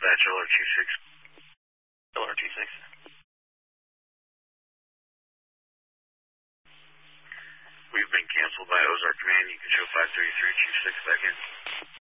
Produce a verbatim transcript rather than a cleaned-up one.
dispatch L R two six. L R two six. We've been canceled by Ozark Command. You can show five thirty-three, Chief six back in.